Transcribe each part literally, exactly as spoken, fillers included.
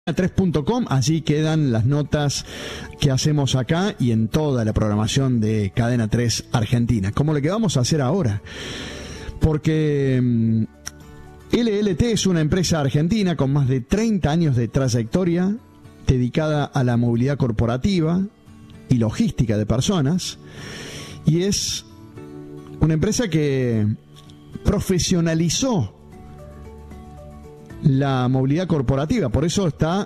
tres punto com, allí quedan las notas que hacemos acá y en toda la programación de Cadena tres Argentina, como lo que vamos a hacer ahora, porque um, L L T es una empresa argentina con más de treinta años de trayectoria dedicada a la movilidad corporativa y logística de personas, y es una empresa que profesionalizó la movilidad corporativa, por eso está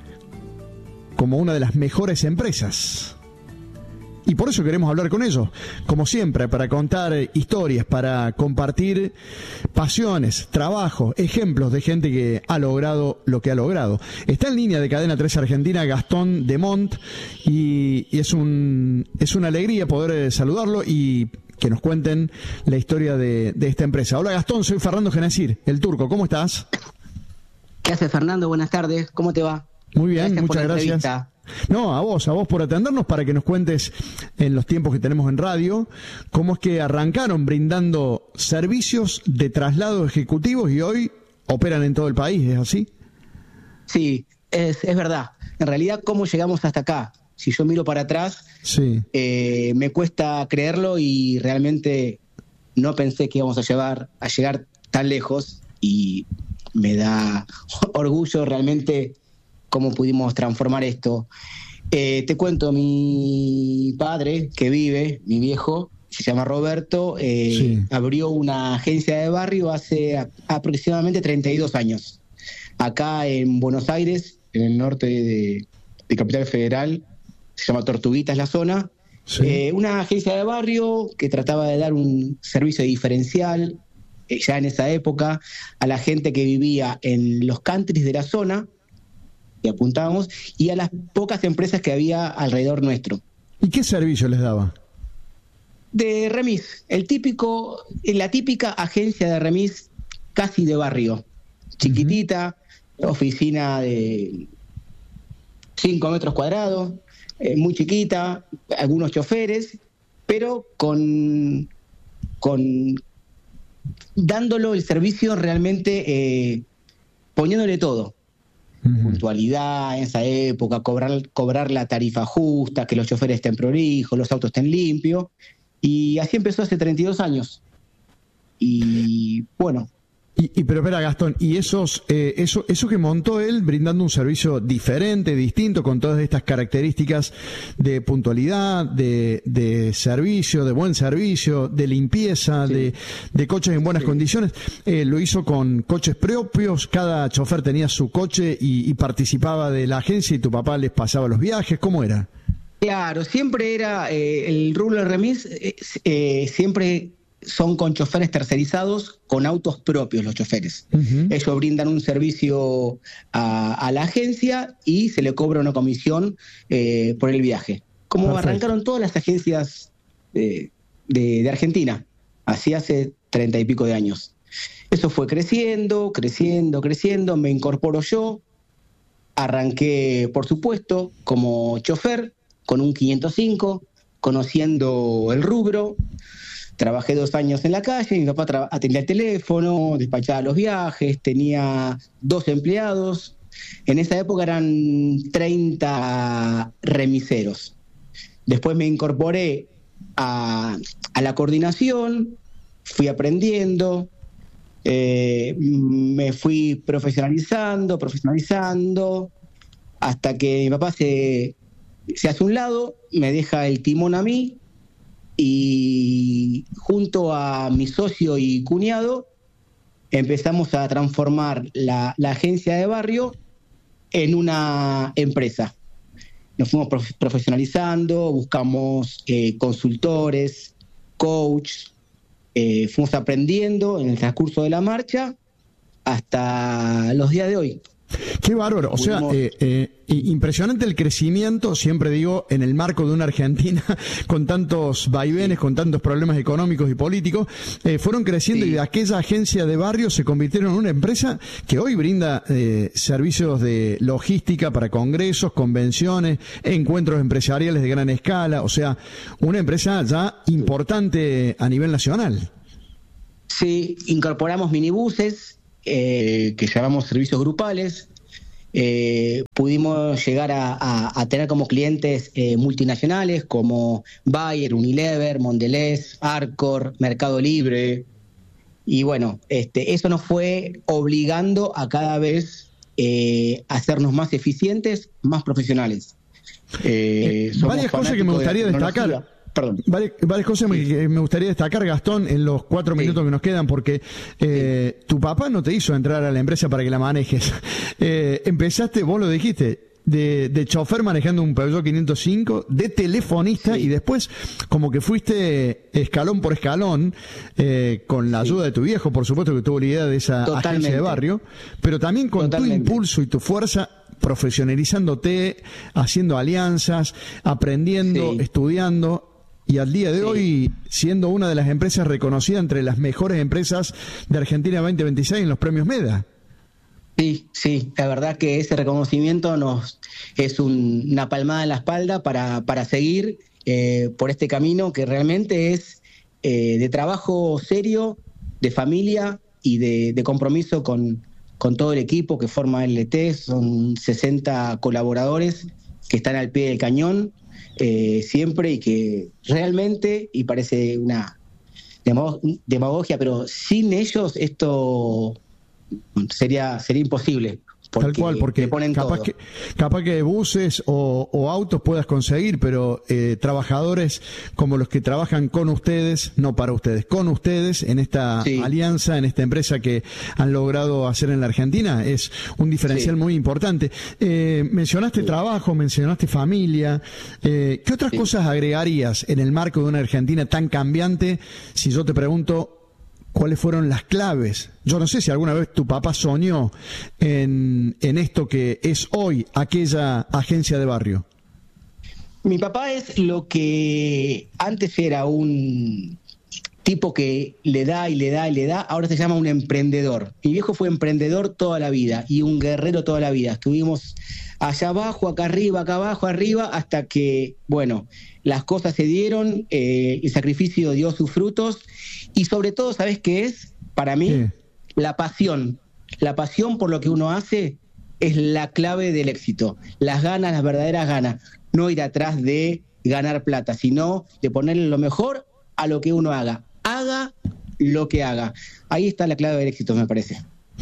como una de las mejores empresas. Y por eso queremos hablar con ellos, como siempre, para contar historias, para compartir pasiones, trabajos, ejemplos de gente que ha logrado lo que ha logrado. Está en línea de Cadena tres Argentina Gastón Demont, y, y es un es una alegría poder saludarlo y que nos cuenten la historia de, de esta empresa. Hola Gastón, soy Fernando Genacir, el Turco, ¿cómo estás? ¿Qué haces, Fernando? Buenas tardes, ¿cómo te va? Muy bien, gracias muchas gracias. Entrevista. No, a vos, a vos por atendernos, para que nos cuentes en los tiempos que tenemos en radio cómo es que arrancaron brindando servicios de traslado ejecutivos y hoy operan en todo el país, ¿es así? Sí, es, es verdad. En realidad, ¿cómo llegamos hasta acá? Si yo miro para atrás, sí. eh, me cuesta creerlo y realmente no pensé que íbamos a llevar, a llegar tan lejos, y me da orgullo realmente cómo pudimos transformar esto. Eh, te cuento, mi padre, que vive, mi viejo, se llama Roberto, eh, sí. abrió una agencia de barrio hace a, aproximadamente treinta y dos años. Acá en Buenos Aires, en el norte de, de Capital Federal, se llama Tortuguitas la zona. Sí. Eh, una agencia de barrio que trataba de dar un servicio diferencial, eh, ya en esa época, a la gente que vivía en los countries de la zona, que apuntábamos, y a las pocas empresas que había alrededor nuestro. ¿Y qué servicio les daba? De remis, el típico, la típica agencia de remis casi de barrio, chiquitita, uh-huh. oficina de cinco metros cuadrados, eh, muy chiquita, algunos choferes, pero con, con dándolo el servicio realmente, eh, poniéndole todo. Uh-huh. Puntualidad en esa época, cobrar, cobrar la tarifa justa, que los choferes estén prolijos, los autos estén limpios. Y así empezó hace treinta y dos años. Y bueno. Y, y pero espera, Gastón, y esos eh, eso eso que montó él brindando un servicio diferente, distinto, con todas estas características de puntualidad, de, de servicio, de buen servicio, de limpieza, sí. de, de coches en buenas sí. condiciones, eh, lo hizo con coches propios, cada chofer tenía su coche y, y participaba de la agencia, y tu papá les pasaba los viajes, ¿cómo era? Claro, siempre era eh, el rubro de remis, eh, eh, siempre son con choferes tercerizados, con autos propios los choferes. Uh-huh. Ellos brindan un servicio a, a la agencia y se le cobra una comisión eh, por el viaje. Como Perfecto. Arrancaron todas las agencias de, de, de Argentina, así hace treinta y pico de años. Eso fue creciendo, creciendo, creciendo, me incorporo yo, arranqué, por supuesto, como chofer, con un quinientos cinco, conociendo el rubro. Trabajé dos años en la calle, mi papá tra- atendía el teléfono, despachaba los viajes, tenía dos empleados. En esa época eran treinta remiseros. Después me incorporé a, a la coordinación, fui aprendiendo, eh, me fui profesionalizando, profesionalizando, hasta que mi papá se, se hace a un lado, me deja el timón a mí, y junto a mi socio y cuñado empezamos a transformar la, la agencia de barrio en una empresa. Nos fuimos prof- profesionalizando, buscamos eh, consultores, coach, eh, fuimos aprendiendo en el transcurso de la marcha hasta los días de hoy. Qué bárbaro, o sea, eh, eh, impresionante el crecimiento, siempre digo, en el marco de una Argentina con tantos vaivenes, con tantos problemas económicos y políticos, eh, fueron creciendo sí. y de aquella agencia de barrio se convirtieron en una empresa que hoy brinda eh, servicios de logística para congresos, convenciones, encuentros empresariales de gran escala, o sea, una empresa ya importante a nivel nacional. Sí, incorporamos minibuses, Eh, que llamamos servicios grupales, eh, pudimos llegar a, a, a tener como clientes eh, multinacionales como Bayer, Unilever, Mondelez, Arcor, Mercado Libre. Y bueno, este, eso nos fue obligando a cada vez eh, hacernos más eficientes, más profesionales. Eh, eh, varias cosas que me gustaría de destacar. Perdón. Varias, varias cosas sí. que me gustaría destacar, Gastón, en los cuatro sí. minutos que nos quedan, porque eh, sí. tu papá no te hizo entrar a la empresa para que la manejes. Eh, empezaste, vos lo dijiste, de, de chofer manejando un Peugeot quinientos cinco, de telefonista, sí. y después como que fuiste escalón por escalón, eh, con la ayuda sí. de tu viejo, por supuesto, que tuvo la idea de esa Totalmente. agencia de barrio, pero también con Totalmente. tu impulso y tu fuerza, profesionalizándote, haciendo alianzas, aprendiendo, sí. estudiando. Y al día de sí. hoy, siendo una de las empresas reconocidas entre las mejores empresas de Argentina veinte veintiséis en los premios MEDA. Sí, sí, la verdad que ese reconocimiento nos es un, una palmada en la espalda para, para seguir eh, por este camino que realmente es eh, de trabajo serio, de familia y de, de compromiso con, con todo el equipo que forma L T. Son sesenta colaboradores que están al pie del cañón. Eh, siempre, y que realmente, y parece una demagogia, pero sin ellos esto sería sería imposible. Tal cual, porque capaz que, capaz que buses o, o autos puedas conseguir, pero eh, trabajadores como los que trabajan con ustedes, no para ustedes, con ustedes en esta sí. alianza, en esta empresa que han logrado hacer en la Argentina, es un diferencial sí. muy importante. Eh, mencionaste sí. trabajo, mencionaste familia. Eh, ¿Qué otras sí. cosas agregarías en el marco de una Argentina tan cambiante? Si yo te pregunto, ¿cuáles fueron las claves? Yo no sé si alguna vez tu papá soñó en, en esto que es hoy aquella agencia de barrio. Mi papá es lo que antes era un tipo que le da y le da y le da, ahora se llama un emprendedor. Mi viejo fue emprendedor toda la vida y un guerrero toda la vida. Estuvimos allá abajo, acá arriba, acá abajo, arriba, hasta que, bueno, las cosas se dieron, eh, el sacrificio dio sus frutos. Y sobre todo, ¿sabes qué es? Para mí, sí. la pasión. La pasión por lo que uno hace es la clave del éxito. Las ganas, las verdaderas ganas. No ir atrás de ganar plata, sino de ponerle lo mejor a lo que uno haga. Haga lo que haga. Ahí está la clave del éxito, me parece.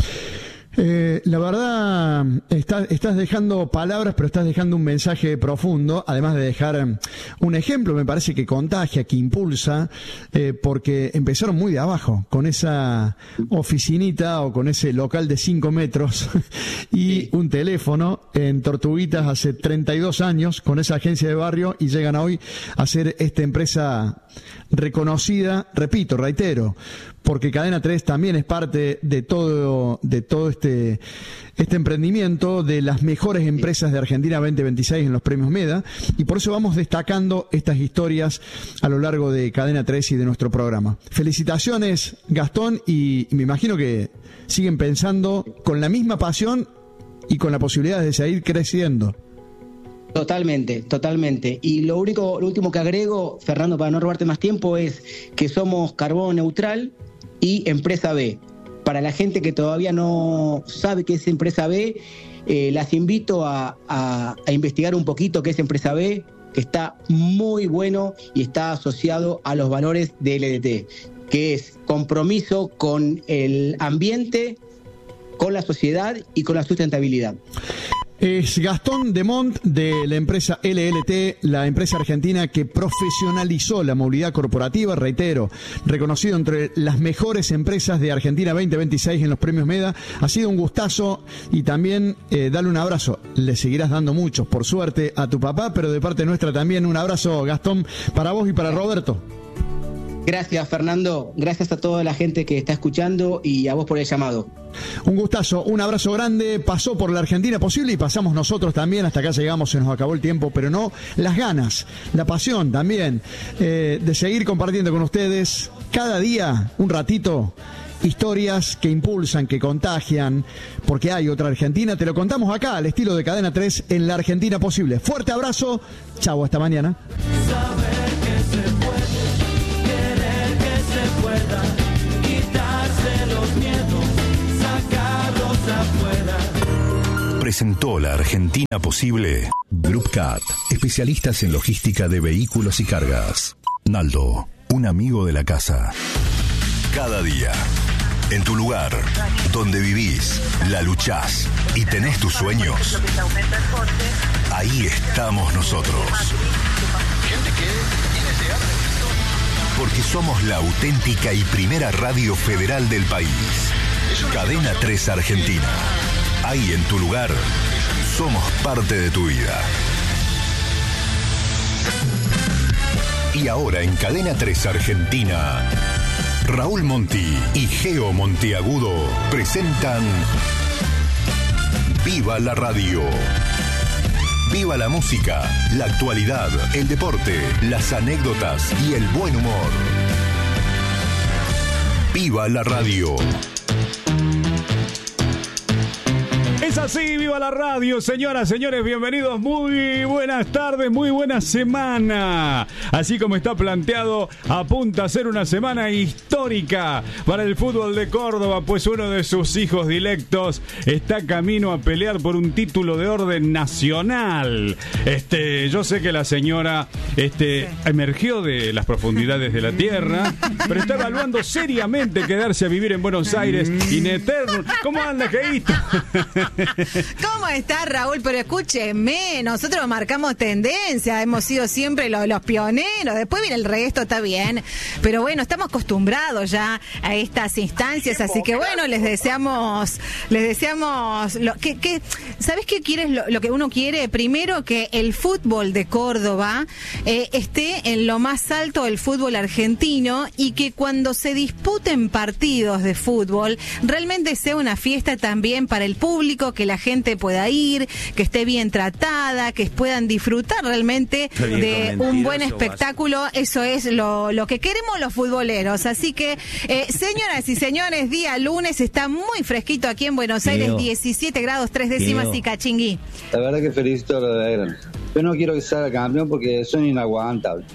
Eh, la verdad, estás, estás dejando palabras, pero estás dejando un mensaje profundo, además de dejar un ejemplo, me parece que contagia, que impulsa, eh, porque empezaron muy de abajo, con esa oficinita o con ese local de cinco metros y un teléfono en Tortuguitas hace treinta y dos años, con esa agencia de barrio, y llegan hoy a ser esta empresa reconocida, repito, reitero, porque Cadena tres también es parte de todo, de todo este, este emprendimiento de las mejores empresas de Argentina veinte veintiséis en los premios MEDA, y por eso vamos destacando estas historias a lo largo de Cadena tres y de nuestro programa. Felicitaciones, Gastón, y, y me imagino que siguen pensando con la misma pasión y con la posibilidad de seguir creciendo. Totalmente, totalmente. Y lo único, lo último que agrego, Fernando, para no robarte más tiempo, es que somos carbono neutral y empresa B. Para la gente que todavía no sabe qué es empresa B, eh, las invito a, a, a investigar un poquito qué es empresa B, que está muy bueno y está asociado a los valores de L D T, que es compromiso con el ambiente, con la sociedad y con la sustentabilidad. Es Gastón Demont de la empresa L L T, la empresa argentina que profesionalizó la movilidad corporativa, reitero, reconocido entre las mejores empresas de Argentina veinte veintiséis en los premios MEDA. Ha sido un gustazo y también eh, darle un abrazo. Le seguirás dando muchos, por suerte, a tu papá, pero de parte nuestra también un abrazo, Gastón, para vos y para Roberto. Gracias, Fernando. Gracias a toda la gente que está escuchando y a vos por el llamado. Un gustazo, un abrazo grande. Pasó por la Argentina Posible y pasamos nosotros también. Hasta acá llegamos, se nos acabó el tiempo, pero no las ganas, la pasión también eh, de seguir compartiendo con ustedes cada día un ratito historias que impulsan, que contagian, porque hay otra Argentina. Te lo contamos acá, al estilo de Cadena tres en la Argentina Posible. Fuerte abrazo, chau, hasta mañana. presentó la Argentina posible. Groupcat, especialistas en logística de vehículos y cargas. Naldo, un amigo de la casa. Cada día, en tu lugar, donde vivís, la luchás y tenés tus sueños, ahí estamos nosotros. Porque somos la auténtica y primera radio federal del país. Cadena tres Argentina. Ahí en tu lugar, somos parte de tu vida. Y ahora en Cadena tres Argentina, Raúl Monti y Geo Monteagudo presentan Viva la Radio. Viva la música, la actualidad, el deporte, las anécdotas y el buen humor. Viva la radio. Es así, viva la radio, señoras, señores, bienvenidos, muy buenas tardes, muy buena semana. Así como está planteado, apunta a ser una semana histórica para el fútbol de Córdoba, pues uno de sus hijos dilectos está camino a pelear por un título de orden nacional. Este, yo sé que la señora este, emergió de las profundidades de la tierra, pero está evaluando seriamente quedarse a vivir en Buenos Aires in eternum. ¿Cómo anda, Geito? ¿Cómo está, Raúl? Pero escúcheme, nosotros marcamos tendencia, hemos sido siempre los, los pioneros, después viene el resto, está bien, pero bueno, estamos acostumbrados ya a estas instancias, así que bueno, les deseamos, les deseamos, lo, que, que, ¿sabes qué quieres? Lo, lo que uno quiere, primero que el fútbol de Córdoba eh, esté en lo más alto del fútbol argentino y que cuando se disputen partidos de fútbol, realmente sea una fiesta también para el público, que la gente pueda ir, que esté bien tratada, que puedan disfrutar realmente de un buen espectáculo. Eso es lo, lo que queremos los futboleros. Así que, eh, señoras y señores, día lunes está muy fresquito aquí en Buenos Aires, Diego. diecisiete grados, tres décimas Diego. Y cachingui. La verdad que felicito a los de Gran. Yo no quiero que salga campeón porque son inaguantables.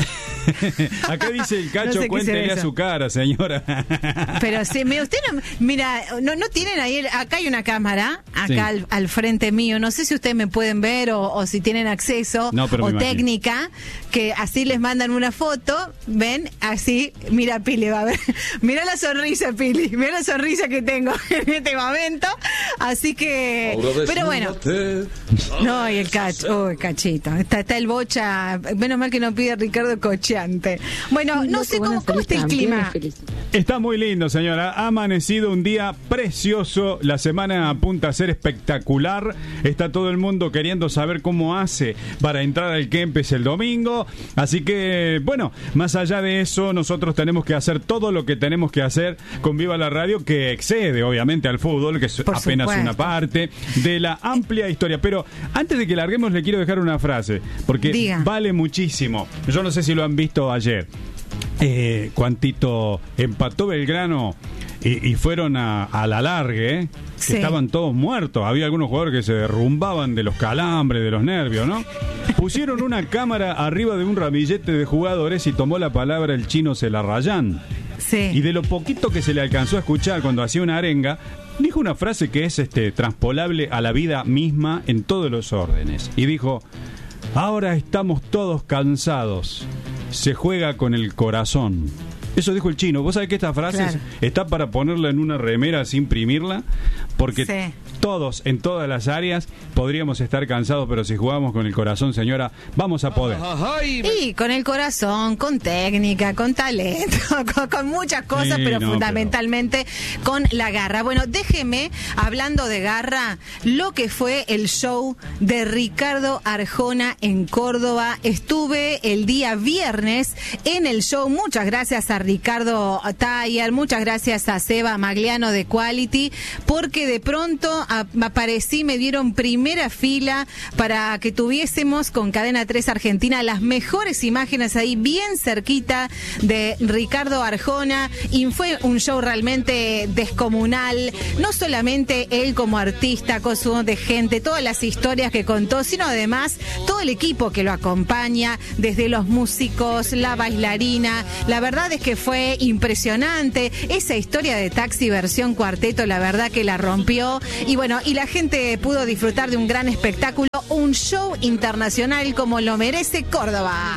Acá dice el Cacho, no sé cuéntele a su cara, señora. Pero si me, usted no, mira, no, no tienen ahí, acá hay una cámara, acá sí. al, al frente mío, no sé si ustedes me pueden ver o, o si tienen acceso no, o técnica, que así les mandan una foto, ven, así, mira Pili, va a ver, mira la sonrisa Pili, mira la sonrisa que tengo en este momento, así que, pero bueno, no, y el Cacho, oh, el Cachito, está, está el Bocha, menos mal que no pide Ricardo Cocheante. Bueno, no sé cómo, cómo está el clima. Está muy lindo, señora. Ha amanecido un día precioso. La semana apunta a ser espectacular. Está todo el mundo queriendo saber cómo hace para entrar al Kempes el domingo. Así que, bueno, más allá de eso, nosotros tenemos que hacer todo lo que tenemos que hacer con Viva la Radio, que excede, obviamente, al fútbol, que es Por apenas supuesto. una parte de la amplia historia. Pero antes de que larguemos, le quiero dejar una frase, porque Diga. vale muchísimo. Yo no sé si lo han visto ayer, eh, cuantito empató Belgrano y, y fueron a, a la largue, ¿eh? Sí. Estaban todos muertos, había algunos jugadores que se derrumbaban de los calambres, de los nervios, ¿no? Pusieron una cámara arriba de un ramillete de jugadores y tomó la palabra el chino Celarrayán. Sí. Y de lo poquito que se le alcanzó a escuchar cuando hacía una arenga, dijo una frase que es este transpolable a la vida misma en todos los órdenes. Y dijo: ahora estamos todos cansados. Se juega con el corazón. Eso dijo el chino. ¿Vos sabés que esta frase claro. está para ponerla en una remera sin imprimirla? Porque sí. todos, en todas las áreas, podríamos estar cansados, pero si jugamos con el corazón, señora, vamos a poder. Y con el corazón, con técnica, con talento, con, con muchas cosas, sí, pero no, fundamentalmente pero... con la garra. Bueno, déjeme, hablando de garra, lo que fue el show de Ricardo Arjona en Córdoba. Estuve el día viernes en el show. Muchas gracias a Ricardo Taller, muchas gracias a Seba Magliano de Quality, porque de pronto a, aparecí, me dieron primera fila para que tuviésemos con Cadena tres Argentina las mejores imágenes ahí bien cerquita de Ricardo Arjona, y fue un show realmente descomunal, no solamente él como artista, con su de gente, todas las historias que contó, sino además todo el equipo que lo acompaña, desde los músicos, la bailarina. La verdad es que fue impresionante esa historia de Taxi versión cuarteto, la verdad que la rompió rompió. Y bueno, y la gente pudo disfrutar de un gran espectáculo, un show internacional como lo merece Córdoba.